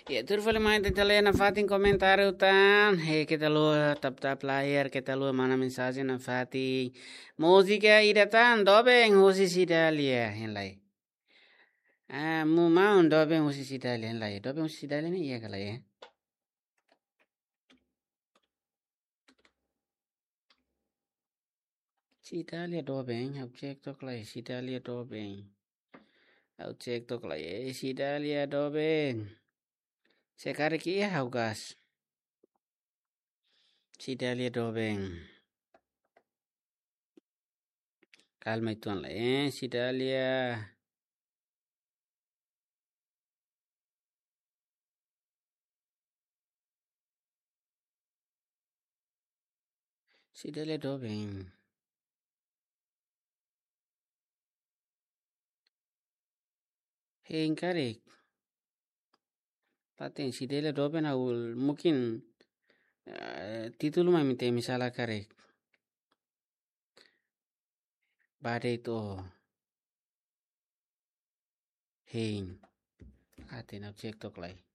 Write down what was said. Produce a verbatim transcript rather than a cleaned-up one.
Ya, turvali main tentang na fatin comentário tan. He kita lu tap tap layar kita lu mana mensagem na fati. Música ida tan dobeng husi sidalia hen lai. Ah, mu mau dobeng husi sidalia hen lai. Dobeng husi sidalia ni iya kala ya. Sidalia dobeng objek tok lai sidalia dobeng. Objek tok lai sidalia dobeng. Sekarang kia haugas. Sidalia dobeng. Calma ituan lah eh Sidalia. Sidalia dobeng. Hei inkarek. Paten Sidalia dobeng awul mungkin uh, título mah minta misalnya karek. Badai itu hein. Aten objek tok lai.